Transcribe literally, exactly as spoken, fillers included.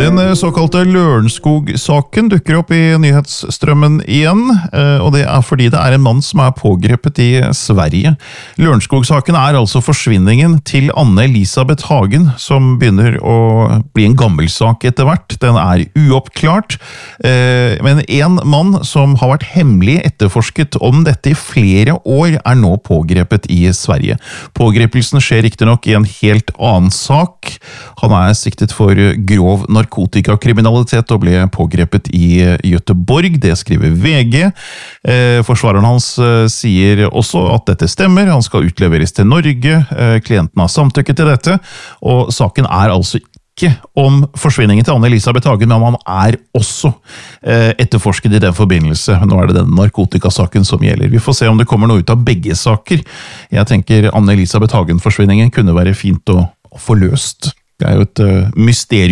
Den såkalte Lørenskog-saken dukker opp i nyhetsstrømmen igjen, og det er fordi det er en mann som er pågrepet i Sverige. Lørenskog-saken er altså forsvinningen til Anne Elisabeth Hagen, som begynner å bli en gammel sak etter hvert. Den er uoppklart, men en mann som har vært hemmelig etterforsket om dette i flere år er nå pågrepet i Sverige. Pågrepelsen skjer riktignok i en helt annen sak. Han er siktet for grov narkotikakriminalitet og ble pågrepet i Göteborg, det skriver V G. Forsvareren hans sier også at dette stemmer, han skal utleveres til Norge, klienten har samtykket til dette, og saken er altså ikke om forsvinningen til Anne Elisabeth Hagen, men han er også etterforsket i den forbindelse. Nå er det den narkotikasaken som gjelder. Vi får se om det kommer noe ut av begge saker. Jeg tenker Anne Elisabeth Hagen-forsvinningen kunne være fint å, å få løst. Det er jo et mysterium.